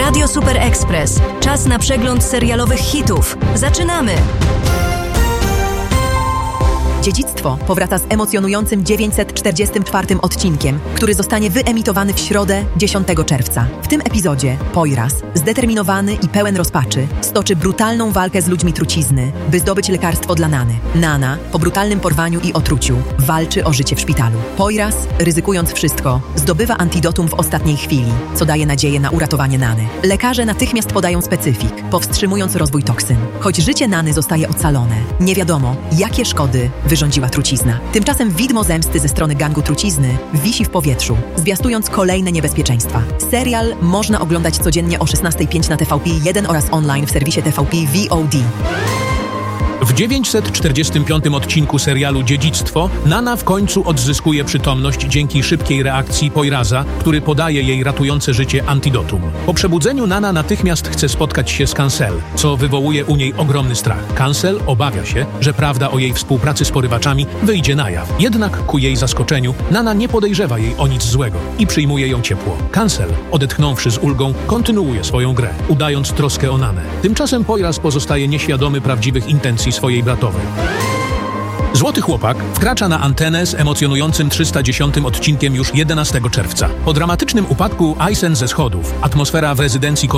Radio Super Express. Czas na przegląd serialowych hitów. Zaczynamy! Dziedzictwo powraca z emocjonującym 944 odcinkiem, który zostanie wyemitowany w środę 10 czerwca. W tym epizodzie Poyraz, zdeterminowany i pełen rozpaczy, stoczy brutalną walkę z ludźmi trucizny, by zdobyć lekarstwo dla Nany. Nana, po brutalnym porwaniu i otruciu, walczy o życie w szpitalu. Poyraz, ryzykując wszystko, zdobywa antidotum w ostatniej chwili, co daje nadzieję na uratowanie Nany. Lekarze natychmiast podają specyfik, powstrzymując rozwój toksyn. Choć życie Nany zostaje ocalone, nie wiadomo, jakie szkody wyrządziła trucizna. Tymczasem widmo zemsty ze strony gangu trucizny wisi w powietrzu, zwiastując kolejne niebezpieczeństwa. Serial można oglądać codziennie o 16:05 na TVP1 oraz online w serwisie TVP VOD. W 945 odcinku serialu Dziedzictwo Nana w końcu odzyskuje przytomność dzięki szybkiej reakcji Poyraza, który podaje jej ratujące życie antidotum. Po przebudzeniu Nana natychmiast chce spotkać się z Cancel, co wywołuje u niej ogromny strach. Cancel obawia się, że prawda o jej współpracy z porywaczami wyjdzie na jaw. Jednak ku jej zaskoczeniu Nana nie podejrzewa jej o nic złego i przyjmuje ją ciepło. Cancel, odetchnąwszy z ulgą, kontynuuje swoją grę, udając troskę o Nanę. Tymczasem Poyraz pozostaje nieświadomy prawdziwych intencji swojej bratowej. Złoty Chłopak wkracza na antenę z emocjonującym 310 odcinkiem już 11 czerwca. Po dramatycznym upadku Aysen ze schodów atmosfera w rezydencji